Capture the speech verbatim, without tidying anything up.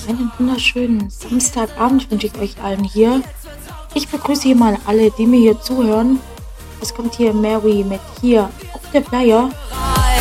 Einen wunderschönen Samstagabend wünsche ich euch allen hier. Ich begrüße hier mal alle, die mir hier zuhören. Es kommt hier Mary mit hier auf der Flyer.